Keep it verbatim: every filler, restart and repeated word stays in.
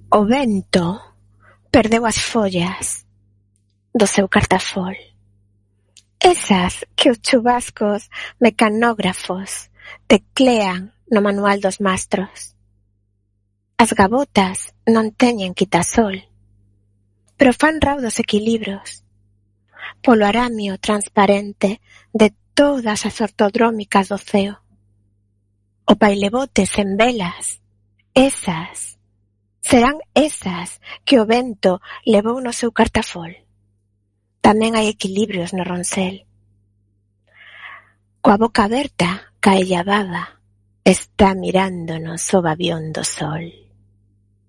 O vento perdeu as follas do seu cartafol. Esas que os chubascos mecanógrafos teclean no manual dos mastros. As gavotas non teñen quitasol, pero fan raudos equilibrios polo aramio transparente de todas as ortodrómicas do ceo. O pailebotes en velas, esas, serán esas que o vento levou no seu cartafol. Tamén hai equilibrios no ronsel. Coa boca aberta, cae a baba, está mirándonos o babión do sol.